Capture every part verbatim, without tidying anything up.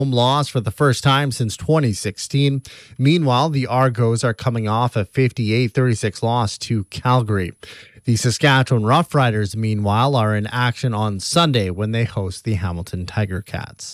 loss for the first time since twenty sixteen. Meanwhile, the Argos are coming off a fifty-eight thirty-six loss to Calgary. The Saskatchewan Roughriders, meanwhile, are in action on Sunday when they host the Hamilton Tiger Cats.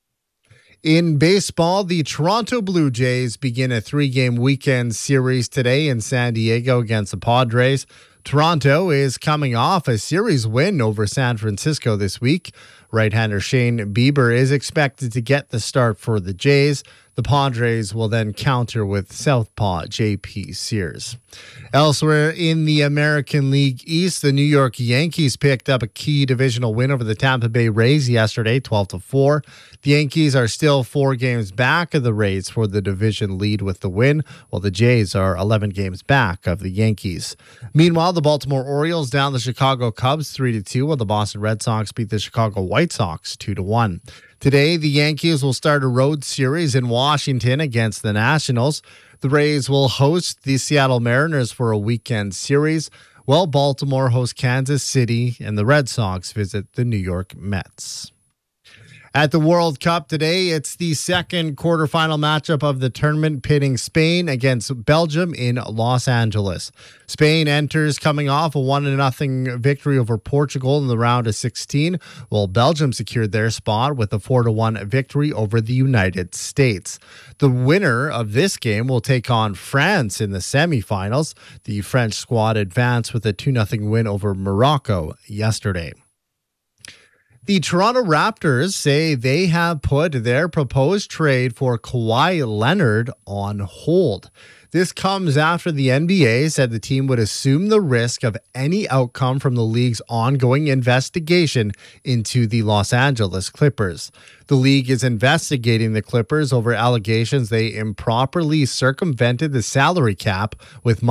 In baseball, the Toronto Blue Jays begin a three-game weekend series today in San Diego against the Padres. Toronto is coming off a series win over San Francisco this week. Right-hander Shane Bieber is expected to get the start for the Jays. The Padres will then counter with southpaw J P Sears. Elsewhere in the American League East, the New York Yankees picked up a key divisional win over the Tampa Bay Rays yesterday, twelve to four. The Yankees are still four games back of the Rays for the division lead with the win, while the Jays are eleven games back of the Yankees. Meanwhile, the Baltimore Orioles down the Chicago Cubs three to two, while the Boston Red Sox beat the Chicago White Sox two to one. Today, the Yankees will start a road series in Washington against the Nationals. The Rays will host the Seattle Mariners for a weekend series, while Baltimore hosts Kansas City and the Red Sox visit the New York Mets. At the World Cup today, it's the second quarterfinal matchup of the tournament, pitting Spain against Belgium in Los Angeles. Spain enters coming off a one to nothing victory over Portugal in the round of sixteen, while Belgium secured their spot with a four to one victory over the United States. The winner of this game will take on France in the semifinals. The French squad advanced with a two nothing win over Morocco yesterday. The Toronto Raptors say they have put their proposed trade for Kawhi Leonard on hold. This comes after the N B A said the team would assume the risk of any outcome from the league's ongoing investigation into the Los Angeles Clippers. The league is investigating the Clippers over allegations they improperly circumvented the salary cap with